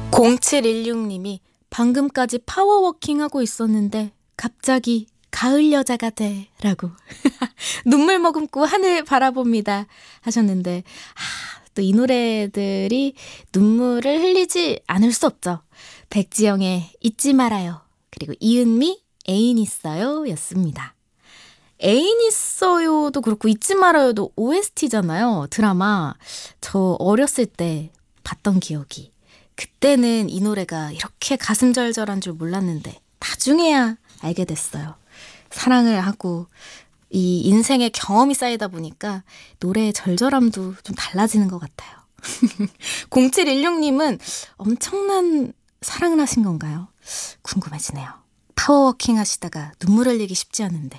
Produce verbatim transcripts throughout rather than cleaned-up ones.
공칠일육님이 방금까지 파워워킹 하고 있었는데 갑자기 가을 여자가 돼 라고 눈물 머금고 하늘 바라봅니다 하셨는데, 아, 또 이 노래들이 눈물을 흘리지 않을 수 없죠. 백지영의 잊지 말아요, 그리고 이은미 애인 있어요 였습니다. 애인 있어요도 그렇고 잊지 말아요도 오에스티잖아요. 드라마. 저 어렸을 때 봤던 기억이, 그때는 이 노래가 이렇게 가슴 절절한 줄 몰랐는데 나중에야 알게 됐어요. 사랑을 하고 이 인생의 경험이 쌓이다 보니까 노래의 절절함도 좀 달라지는 것 같아요. 공칠일육님은 엄청난 사랑을 하신 건가요? 궁금해지네요. 파워워킹 하시다가 눈물 흘리기 쉽지 않은데.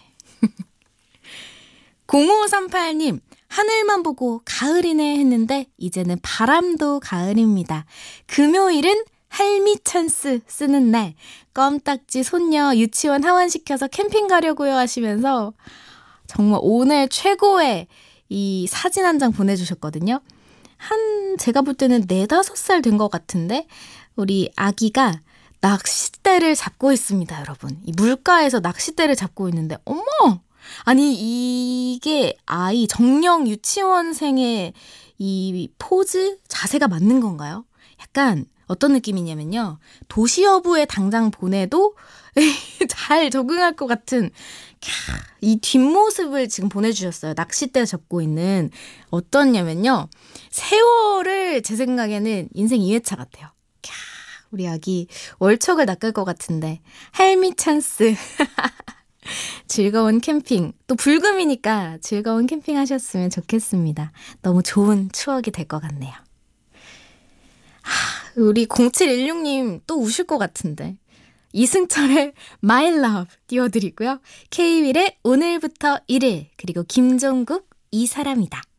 공오삼팔님, 하늘만 보고 가을이네 했는데 이제는 바람도 가을입니다. 금요일은 할미 찬스 쓰는 날, 껌딱지 손녀 유치원 하원시켜서 캠핑 가려고요 하시면서 정말 오늘 최고의 이 사진 한 장 보내주셨거든요. 한 제가 볼 때는 네다섯 살 된 것 같은데 우리 아기가 낚싯대를 잡고 있습니다, 여러분. 이 물가에서 낚싯대를 잡고 있는데, 어머! 아니, 이게 아이 정령 유치원생의 이 포즈, 자세가 맞는 건가요? 약간 어떤 느낌이냐면요, 도시여부에 당장 보내도 잘 적응할 것 같은 이 뒷모습을 지금 보내주셨어요. 낚싯대 잡고 있는. 어떠냐면요, 세월을 제 생각에는 인생 이 회차 같아요. 우리 아기 월척을 낚을 것 같은데. 할미 찬스. 즐거운 캠핑, 또 불금이니까 즐거운 캠핑 하셨으면 좋겠습니다. 너무 좋은 추억이 될 것 같네요. 하, 우리 공칠일육님 또 우실 것 같은데. 이승철의 My Love 띄워드리고요. 케이윌의 오늘부터 일일, 그리고 김종국 이 사람이다.